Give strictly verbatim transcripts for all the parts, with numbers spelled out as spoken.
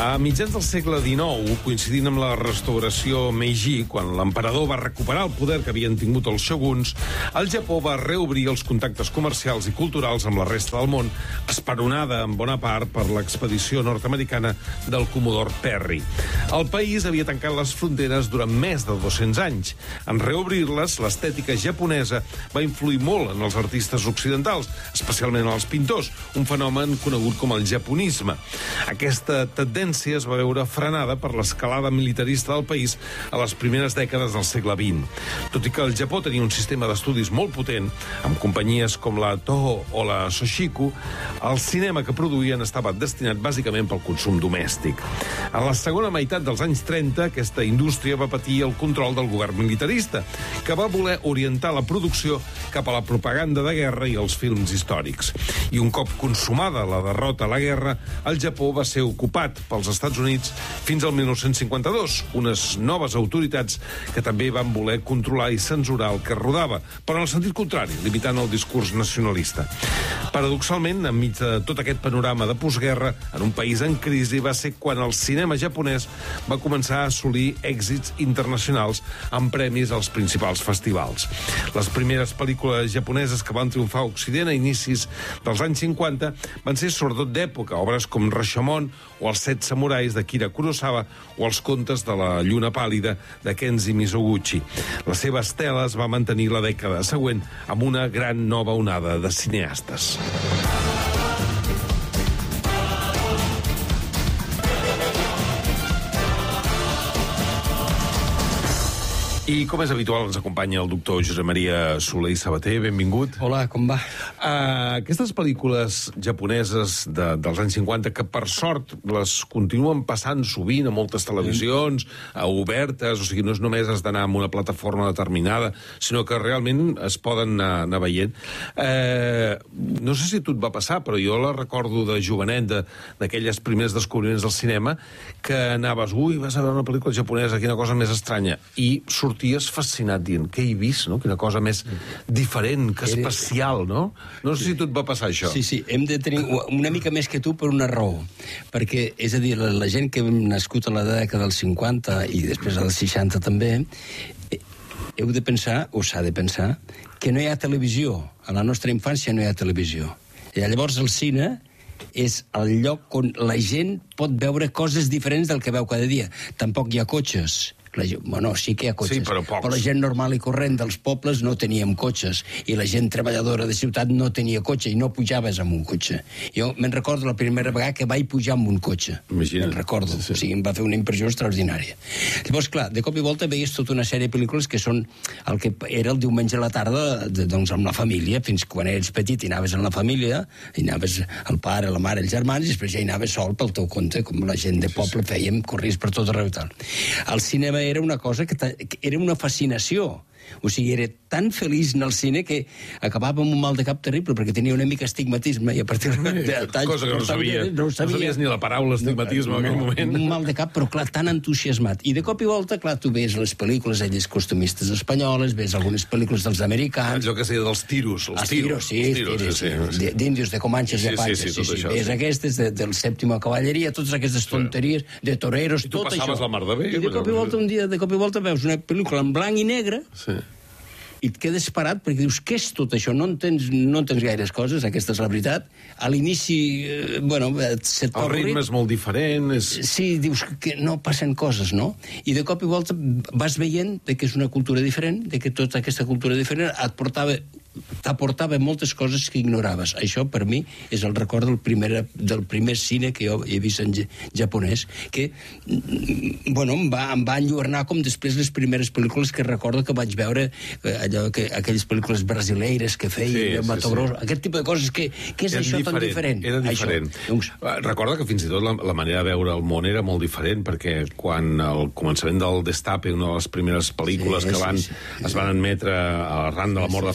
A mitjans del segle dinou, coincidint amb la restauració Meiji, quan l'emperador va recuperar el poder que havien tingut els shoguns, el Japó va reobrir els contactes comercials i culturals amb la resta del món, esperonada en bona part per l'expedició nord-americana del comodor Perry. El país havia tancat les fronteres durant més de dos-cents anys. En reobrir-les, l'estètica japonesa va influir molt en els artistes occidentals, especialment en els pintors, un fenomen conegut com el japonisme. Aquesta tendència es va veure frenada per l'escalada militarista del país a les primeres dècades del segle vint. Tot i que el Japó tenia un sistema d'estudis molt potent, amb companyies com la Toho o la Soshiku, el cinema que produïen estava destinat bàsicament pel consum domèstic. En la segona meitat dels anys trenta, aquesta indústria va patir el control del govern militarista, que va voler orientar la producció cap a la propaganda de guerra i els films històrics. I un cop consumada la derrota a la guerra, el Japó va ser ocupat pels Estats Units fins al mil nou-cents cinquanta-dos, unes noves autoritats que també van voler controlar i censurar el que rodava, però en el sentit contrari, limitant el discurs nacionalista. Paradoxalment, enmig de tot aquest panorama de postguerra, en un país en crisi, va ser quan el cinema japonès va començar a assolir èxits internacionals amb premis als principals festivals. Les primeres pel·lícules japoneses que van triomfar a Occident a inicis dels anys cinquanta van ser sobretot d'època, obres com Rashomon o Els set samurais de Kira Kurosawa o Els contes de la lluna pàl·lida de Kenji Mizoguchi. La seva estela es va mantenir la dècada següent amb una gran nova onada de cineastes. I, com és habitual, ens acompanya el doctor Josep Maria Soler i Sabater. Benvingut. Hola, com va? Uh, aquestes pel·lícules japoneses de, dels anys cinquanta, que per sort les continuen passant sovint a moltes televisions, a obertes, o sigui, no és només has d'anar a una plataforma determinada, sinó que realment es poden anar, anar veient. Uh, no sé si a tu et va passar, però jo la recordo de jovenet, d'aquelles primers descobriments del cinema, que anaves, ui, vas a veure una pel·lícula japonesa, quina cosa més estranya, i sorties fascinat dient, què he vist, no? Quina cosa més diferent, que especial, no? No sé si tu et va passar això. Sí, sí, hem de tenir una mica més que tu per una raó, perquè, és a dir, la, la gent que hem nascut a la dècada dels cinquanta i després als seixanta també, heu de pensar, o s'ha de pensar, que no hi ha televisió. A la nostra infància no hi ha televisió. I llavors el cine és el lloc on la gent pot veure coses diferents del que veu cada dia. Tampoc hi ha cotxes. La gent, bueno, sí que hi ha cotxes, sí, però, però la gent normal i corrent dels pobles no teníem cotxes, i la gent treballadora de ciutat no tenia cotxe, i no pujaves amb un cotxe. Jo me'n recordo la primera vegada que vaig pujar amb un cotxe. Imagina't. Me'n recordo, sí, sí. O sigui, em va fer una impressió extraordinària. Llavors, clar, de cop i volta veies tota una sèrie de pel·lícules que són el que era el diumenge a la tarda, doncs, amb la família, fins quan eres petit i anaves amb la família, i anaves el pare, la mare, els germans, i després ja hi anaves sol pel teu compte, com la gent de poble fèiem, corries per tot arreu i tal. El cinema era una cosa que, que era una fascinació. O sigui, era tan feliç en el cine que acabava amb un mal de cap terrible, perquè tenia una mica estigmatisme, i a partir de talls... Cosa que no sabia. No, sabia. No sabies ni la paraula estigmatisme no, en aquell no, moment. Un mal de cap, però clar, tan entusiasmat. I de cop i volta, clar, tu ves les pel·lícules, elles costumistes espanyoles, ves algunes pel·lícules dels americans... Allò que seia dels tiros. Els, els tiros, sí, els tiros, tiros, sí, sí, sí. d'índios, de comanxes, sí, de panxes, sí, sí, sí, sí. Ves Sí. aquestes, de, del sèptima cavalleria, totes aquestes tonteries, de toreros, tot això. I tu passaves la mar de bé. I de cop i volta, un dia, de cop i volta veus una pel·lícula en blanc i negre, sí. i et quedes parat perquè dius, què és tot això? No entens, no entens gaires coses, aquesta és la veritat. A l'inici, eh, bueno, se't pot el ritme és molt diferent. És... Sí, dius que no passen coses, no? I de cop i volta vas veient que és una cultura diferent, de que tota aquesta cultura diferent et portava t'aportava moltes coses que ignoraves. Això, per mi, és el record del primer, del primer cine que jo he vist en japonès, que, bueno, em va, em va enlluernar com després les primeres pel·lícules que recordo que vaig veure, allò que, aquelles pel·lícules brasileires que feien, sí, Mato sí, Grosso, sí. Aquest tipus de coses, que, que és era això diferent, tan diferent? Era diferent. Això, doncs... Recorda que fins i tot la, la manera de veure el món era molt diferent, perquè quan al començament del Destape, una de les primeres pel·lícules sí, que van, sí, sí. es van admetre arran de la mort de Franco,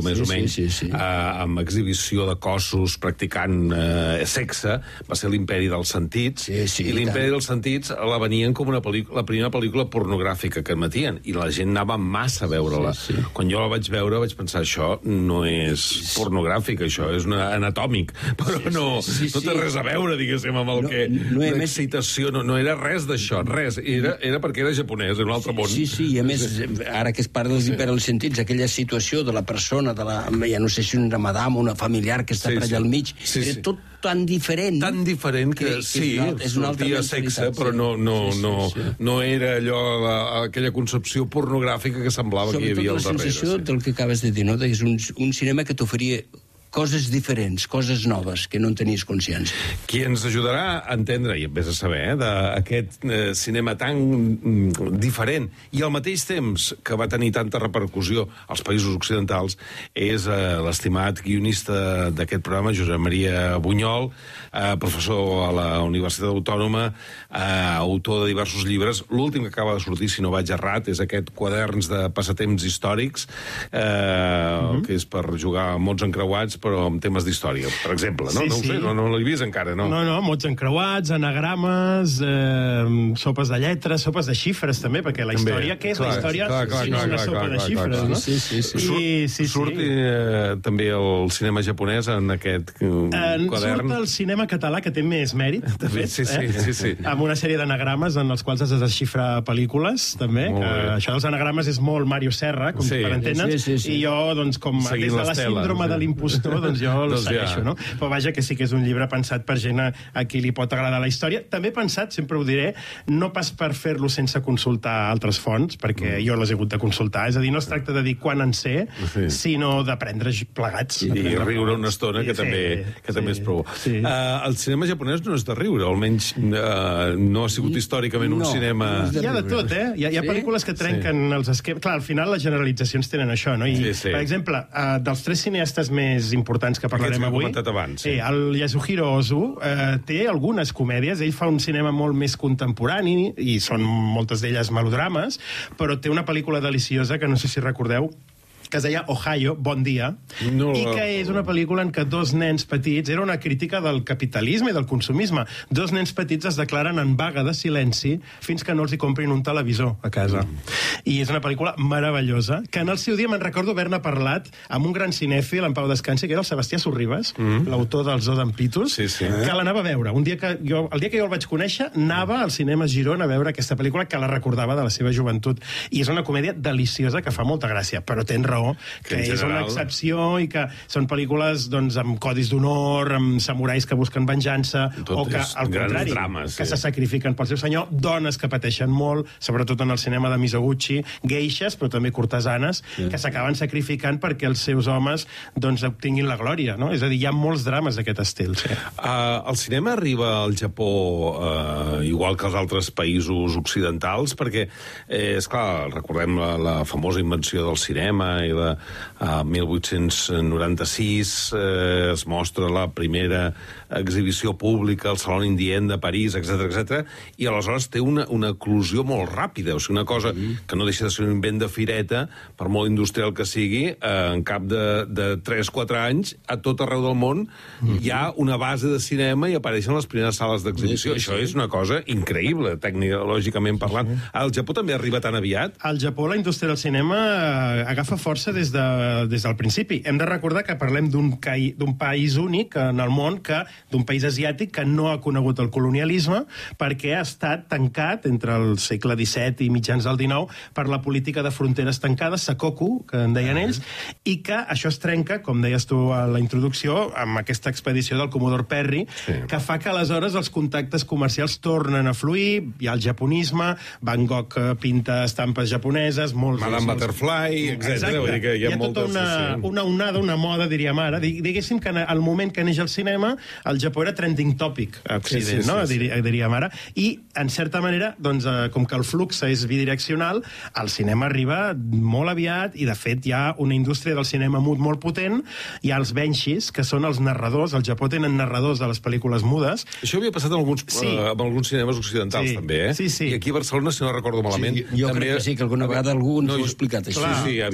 més sí, o menys, sí, sí, sí. Uh, amb exhibició de cossos practicant uh, sexe, va ser l'Imperi dels Sentits, sí, sí, i l'Imperi dels Sentits la venien com una pel·lícula, la primera pel·lícula pornogràfica que emetien, i la gent anava massa a veure-la. Sí, sí. Quan jo la vaig veure vaig pensar, això no és pornogràfic, això és una anatòmic, però sí, no, sí, sí, no té res a veure, diguéssim, amb el no, que... No, no excitació, no, no era res d'això, res. Era, era perquè era japonès, era un altre món. Sí, sí, i a més, ara que es parla dels Imperi dels Sentits, aquella situació de la persona, de la, ja no sé si una madama o una familiar que està sí, per allà sí. al mig, sí, era sí. tot tan diferent. Tan diferent que, que, que sí, és una sortia sexe, però no, no, sí, sí, no, sí. no era allò, la, aquella concepció pornogràfica que semblava Sobretot que hi havia al darrere. Sobretot la sensació sí. del que acabes de dir, no? És un, un cinema que t'oferia coses diferents, coses noves, que no en tenies consciència. Qui ens ajudarà a entendre, i vés a saber, eh, d'aquest eh, cinema tan mm, diferent i al mateix temps que va tenir tanta repercussió als països occidentals, és eh, l'estimat guionista d'aquest programa, Josep Maria Bunyol, eh, professor a la Universitat Autònoma, eh, autor de diversos llibres. L'últim que acaba de sortir, si no vaig errat, és aquest Quaderns de passatemps històrics, eh, mm-hmm. que és per jugar a mots encreuats, però amb temes d'història, per exemple, no? Sí, no ho sé, sí. no, no l'he vist encara, no? No, no, mots encreuats, anagrames, eh, sopes de lletres, sopes de xifres, també, perquè la també. història, què és clar, la història? Clar, clar, si no és una clar, sopa clar, de clar, xifres, clar, clar. no? Sí, sí, sí. I, sí, surt sí. eh, també el cinema japonès en aquest eh, quadern? Surt el cinema català, que té més mèrit, de fet, sí, sí, eh? sí, sí. amb una sèrie d'anagrames en els quals has de desxifrar pel·lícules, també. Eh, això dels anagrames és molt Mario Serra, com sí. per entendre'ns, sí, sí, sí. i jo, doncs, com Seguint des de la síndrome sí. de l'impostor, doncs jo el doncs segueixo, ja. no? Però vaja, que sí que és un llibre pensat per gent a, a qui li pot agradar la història. També pensat, sempre ho diré, no pas per fer-lo sense consultar altres fonts, perquè mm. jo les he hagut de consultar. És a dir, no es tracta de dir quan en sé, sí. sinó d'aprendre plegats. I, i riure una estona, que, sí, també, que sí, també és prou. Sí. Uh, el cinema japonès no és de riure, almenys uh, no ha sigut històricament un no, cinema... No hi ha de tot, eh? Hi ha, hi ha sí? pel·lícules que trenquen sí. els esquemes... Clar, al final les generalitzacions tenen això, no? I, sí, sí. per exemple, uh, dels tres cineastes més importants que parlarem avui, abans, sí. eh, el Yasuhiro Ozu eh, té algunes comèdies, ell fa un cinema molt més contemporani i són moltes d'elles melodrames, però té una pel·lícula deliciosa que no sé si recordeu, que es deia Ohio, Bon dia, no, i que és una pel·lícula en què dos nens petits, era una crítica del capitalisme i del consumisme, dos nens petits es declaren en vaga de silenci fins que no els hi comprin un televisor a casa. Mm. I és una pel·lícula meravellosa, que en el seu dia me'n recordo haver-ne parlat amb un gran cinèfil, en pau descansi, que era el Sebastià Sorribas, mm. l'autor dels Odampitus, sí, sí. que l'anava a veure. Un dia que jo, el dia que jo el vaig conèixer, anava al cinema Girona a veure aquesta pel·lícula que la recordava de la seva joventut. I és una comèdia deliciosa que fa molta gràcia, però tens raó que, que és general... una excepció i que són pel·lícules doncs, amb codis d'honor, amb samurais que busquen venjança, tot o que, al contrari, drames, que sí. se sacrifiquen pel seu senyor, dones que pateixen molt, sobretot en el cinema de Mizoguchi, geishes, però també cortesanes, sí. que s'acaben sacrificant perquè els seus homes doncs, obtinguin la glòria, no? És a dir, hi ha molts drames d'aquest estil. Sí. Uh, el cinema arriba al Japó uh, igual que als altres països occidentals, perquè, eh, esclar, recordem la, la famosa invenció del cinema i la uh, mil vuit-cents noranta-sis eh, es mostra la primera exhibició pública al Saló Indien de París, etcètera etcètera, i aleshores té una, una eclosió molt ràpida, o sigui, una cosa mm. que no deixa de ser un invent de fireta, per molt industrial que sigui, eh, en cap de, de tres quatre anys, a tot arreu del món, mm. hi ha una base de cinema i apareixen les primeres sales d'exhibició. Sí, sí, sí. Això és una cosa increïble, tecnològicament parlant. Sí. El Japó també arriba tan aviat? Al Japó la indústria del cinema agafa força des, de, des del principi. Hem de recordar que parlem d'un país únic en el món, que d'un país asiàtic que no ha conegut el colonialisme perquè ha estat tancat entre el segle disset i mitjans del dinou per la política de fronteres tancades, Sakoku, que en deien ells, i que això es trenca, com deies tu a la introducció, amb aquesta expedició del Comodor Perry, sí. que fa que aleshores els contactes comercials tornen a fluir, hi ha el japonisme, Van Gogh pinta estampes japoneses, molts... Madame molts... Butterfly, etcètera. Hi ha, hi ha tota una, sí. una onada, una moda, diríem ara. Diguéssim que al moment que neix el cinema, el Japó era trending topic a Occident, sí, sí, no? Sí, sí. diríem ara. I, en certa manera, doncs, com que el flux és bidireccional, el cinema arriba molt aviat i, de fet, hi ha una indústria del cinema mut molt potent. Hi ha els benshis, que són els narradors. Al Japó tenen narradors de les pel·lícules mudes. Això havia passat en alguns, sí. uh, en alguns cinemes occidentals, sí. també, eh? Sí, sí. I aquí a Barcelona, si no recordo malament... Sí, jo també... crec que sí, que alguna vegada algú ens no, ho ha explicat, això. Sí, sí, havia, havia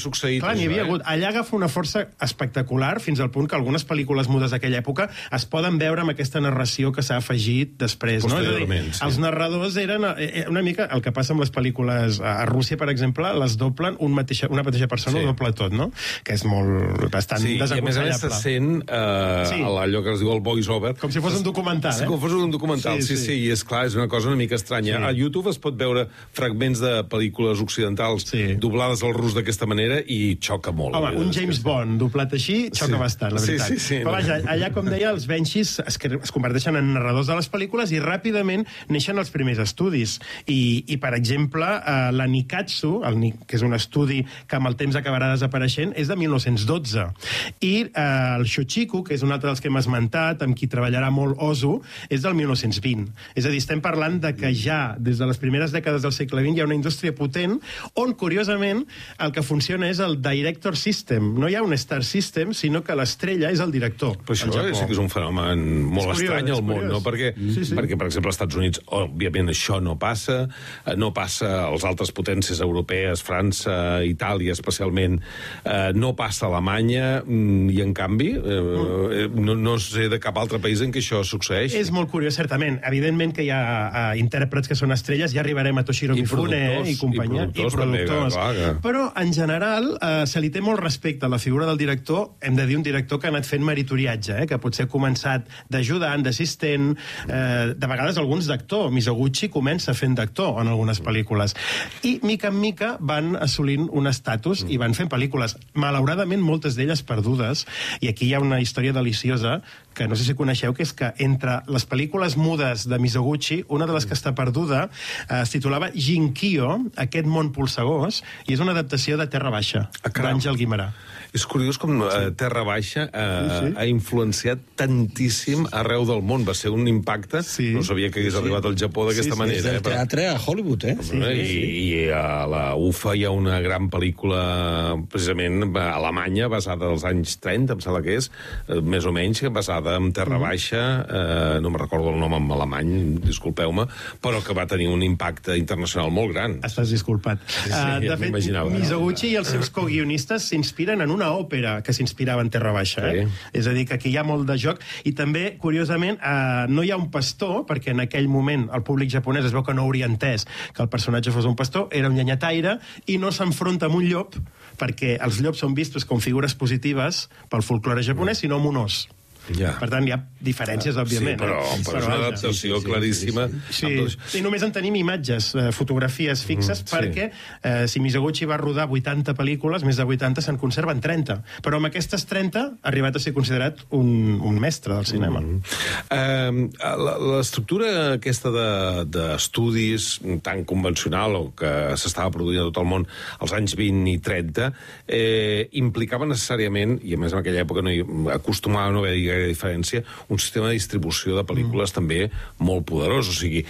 succeït. Clar, n'hi havia eh? hagut. Allà agafa una força espectacular, fins al punt que algunes pel·lícules mudes d'aquella època es poden veure amb aquesta narració que s'ha afegit després. No? És a dir, Posteriorment, sí. els narradors eren eh, una mica el que passa amb les pel·lícules a Rússia, per exemple, les doblen un mateixa, una mateixa persona, Sí. ho doble tot, no? Que és molt, bastant Sí, i a més a més se desaconsellable. sent eh, Sí. allò que es diu el voice-over. Com si fos un documental, Sí, eh? com si fos un documental, sí, Sí, sí, sí. i és clar, és una cosa una mica estranya. Sí. A YouTube es pot veure fragments de pel·lícules occidentals Sí. doblades al rus d'aquesta manera i xoca molt. Home, un James Bond doblat així xoca Sí. bastant, la Sí, veritat. sí, sí. Però vaja, allà, com deia, els Banshees es, es converteixen en narradors de les pel·lícules i ràpidament neixen els primers estudis. I, i per exemple, eh, la Nikatsu, el, Ni- que és un estudi que amb el temps acabarà desapareixent, és de mil nou-cents dotze. I eh, el Shochiku, que és un altre dels que hem esmentat, amb qui treballarà molt Ozu, és del mil nou-cents vint. És a dir, estem parlant de que ja, des de les primeres dècades del segle vint, hi ha una indústria potent on, curiosament, el que funciona és el director system. No hi ha un star system, sinó que l'estrella és el director. Però això al Japó. sí que és un fenomen molt És curiós, estrany és al món, curiós. no? Perquè, Sí, sí. perquè, per exemple, als Estats Units, òbviament, això no passa, eh, no passa a les altres potències europees, França, Itàlia, especialment, eh, no passa a Alemanya, mm, i, en canvi, eh, no, no sé de cap altre país en què això succeeix. És molt curiós, certament. Evidentment que hi ha uh, intèrprets que són estrelles, ja arribarem a Toshiro I Mifune eh, productors, i companyia. i productors també, clar, que- Però, en general, uh, se li té molt respecte a la figura del director. Hem de dir un director que ha anat fent meritoriatge, eh, que potser ha començat d'ajudant, d'assistent, eh, de vegades alguns d'actor. Mizoguchi comença fent d'actor en algunes pel·lícules. I, mica en mica, van assolint un estatus i van fent pel·lícules. Malauradament, moltes d'elles perdudes. I aquí hi ha una història deliciosa que no sé si coneixeu, que és que entre les pel·lícules mudes de Mizoguchi, una de les que està perduda eh, es titulava Jinkyo, aquest món polsegós, i és una adaptació de Terra Baixa, Ah, caram. d'Àngel Guimarà. És curiós com eh, Terra Baixa eh, Sí, sí. ha influenciat tantíssim arreu del món. Va ser un impacte. Sí. No sabia que hagués arribat al Japó d'aquesta Sí, sí, manera. Del eh, però- teatre a Hollywood, eh? Sí, I, I a la U F A hi ha una gran pel·lícula, precisament, alemanya, basada als anys trenta, em sembla que és, eh, més o menys, basada en Terra Baixa, eh, no me recordo el nom en alemany, disculpeu-me, però que va tenir un impacte internacional molt gran. Estàs disculpat. sí, Uh, ja de fet, m'imaginava. Mizoguchi i els seus co-guionistes s'inspiren en una òpera que s'inspirava en Terra Baixa. Eh? Sí. És a dir, que aquí hi ha molt de joc. I també, curiosament, uh, no hi ha un pastor, perquè en aquell moment el públic japonès es veu que no hauria entès que el personatge fos un pastor, era un llenyataire, i no s'enfronta amb un llop, perquè els llops són vistos com figures positives pel folklore japonès, sinó amb un os. Ja. Per tant, hi ha diferències, òbviament. Sí, però, eh? però és una vaja. adaptació claríssima. Sí, Amb dos- i només en tenim imatges, eh, fotografies fixes, Mm, sí. perquè eh, si Mizoguchi va rodar vuitanta pel·lícules, més de vuitanta se'n conserven trenta. Però amb aquestes trenta ha arribat a ser considerat un, un mestre del cinema. Mm. Eh, la- L'estructura aquesta de- d'estudis de, tan convencional o que s'estava produint a tot el món als anys vint i trenta eh, implicava necessàriament, i a més en aquella època no hi acostumava a no haver gaire diferència, un sistema de distribució de pel·lícules mm. també molt poderós. O sigui,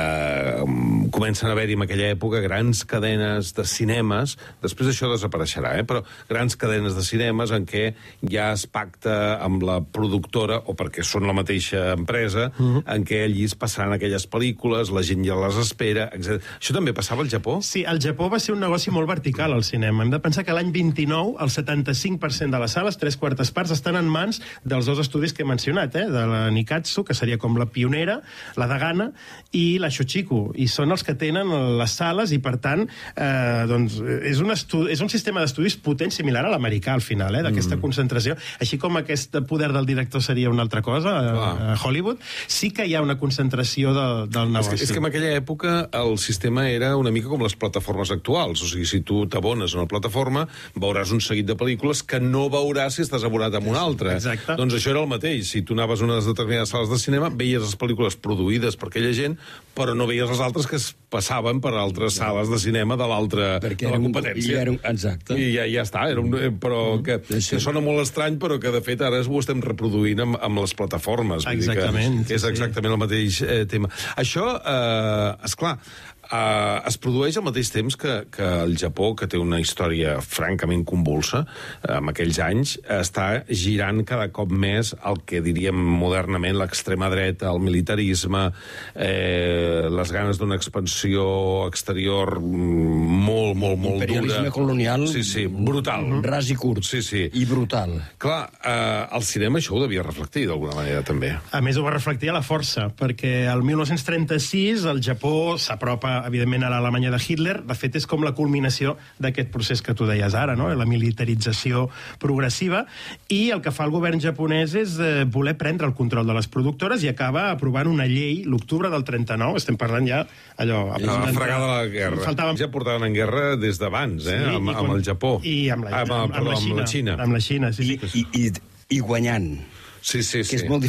eh, comencen a haver-hi en aquella època grans cadenes de cinemes, després això desapareixerà, eh? però grans cadenes de cinemes en què ja es pacta amb la productora, o perquè són la mateixa empresa, mm. en què allí es passaran aquelles pel·lícules, la gent ja les espera, etcètera. Això també passava al Japó? Sí, al Japó va ser un negoci molt vertical, el cinema. Hem de pensar que l'any vint-i-nou el setanta-cinc per cent de les sales, tres quartes parts, estan en mans dels dos estudis que he mencionat, eh? De la Nikatsu, que seria com la pionera, la Dagana, i la Shochiku. I són els que tenen les sales i, per tant, eh, doncs, és, un estudi, és un sistema d'estudis potent, similar a l'americà, al final, eh? D'aquesta mm. concentració. Així com aquest poder del director seria una altra cosa, a, a Hollywood, sí que hi ha una concentració de, del negoci. És que, és que en aquella època el sistema era una mica com les plataformes actuals. O sigui, si tu t'abones a una plataforma, veuràs un seguit de pel·lícules que no veuràs si estàs abonat a una altra. Exacte. Doncs això era el mateix. Si tu anaves a unes determinades sales de cinema, veies les pel·lícules produïdes per aquella gent, però no veies les altres que es passaven per altres sales de cinema de l'altra Perquè de la era un- competència. i era un- exacte. I ja, ja està. Era un, eh, però que, Sí. que sona molt estrany, però que de fet ara ho estem reproduint amb, amb les plataformes. Vull dir que Exactament, sí, és exactament el mateix eh, tema. Això, eh, esclar, Uh, es produeix al mateix temps que, que el Japó, que té una història francament convulsa, en aquells anys, està girant cada cop més el que diríem modernament l'extrema dreta, el militarisme, eh, les ganes d'una expansió exterior molt, molt, molt dura. Imperialisme colonial. Sí, sí, brutal. Ras i curt. Sí, sí. I brutal. Clar, eh, el cinema això ho devia reflectir d'alguna manera, també. A més, ho va reflectir a la força, perquè el mil nou-cents trenta-sis el Japó s'apropa, evidentment, a l'Alemanya de Hitler. De fet, és com la culminació d'aquest procés que tu deies ara, no? La militarització progressiva, i el que fa el govern japonès és eh, voler prendre el control de les productores i acaba aprovant una llei l'octubre del trenta-nou, estem parlant ja allò... La fregada de la guerra. Faltava... Ja portaven en guerra des d'abans, eh? Sí, amb, quan... amb el Japó. I amb la, ah, amb, amb, amb, perdó, la Xina, amb la Xina. Amb la Xina, sí. I, i, i, i guanyant. Sí, sí, sí. Que és molt